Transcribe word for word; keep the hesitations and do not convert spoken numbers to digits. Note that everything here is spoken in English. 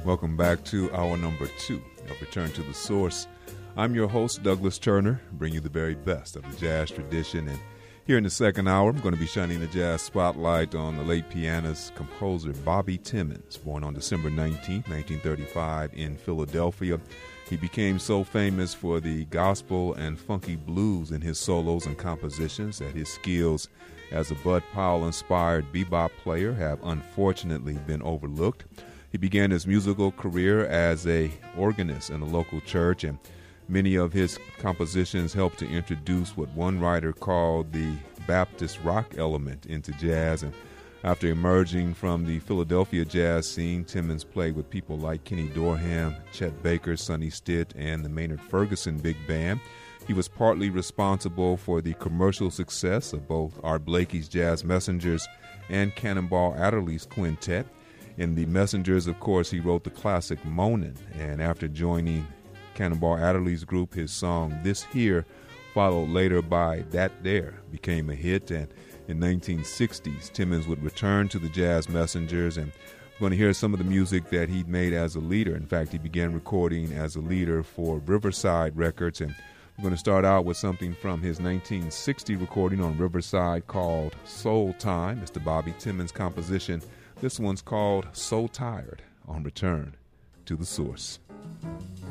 Welcome back to hour number two of Return to the Source. I'm your host, Douglas Turner, bringing you the very best of the jazz tradition. And here in the second hour, I'm going to be shining the jazz spotlight on the late pianist, composer Bobby Timmons, born on December nineteenth, nineteen thirty-five in Philadelphia. He became so famous for the gospel and funky blues in his solos and compositions that his skills as a Bud Powell-inspired bebop player have unfortunately been overlooked. He began his musical career as a organist in a local church, and many of his compositions helped to introduce what one writer called the Baptist rock element into jazz. And after emerging from the Philadelphia jazz scene, Timmons played with people like Kenny Dorham, Chet Baker, Sonny Stitt, and the Maynard Ferguson Big Band. He was partly responsible for the commercial success of both Art Blakey's Jazz Messengers and Cannonball Adderley's Quintet. In the Messengers, of course, he wrote the classic Moanin', and after joining Cannonball Adderley's group, his song This Here, followed later by That There, became a hit. And in nineteen sixties, Timmons would return to the Jazz Messengers, and we're going to hear some of the music that he'd made as a leader. In fact, he began recording as a leader for Riverside Records, and we're going to start out with something from his nineteen sixty recording on Riverside called Soul Time. Mister Bobby Timmons' composition. This one's called So Tired, on Return to the Source.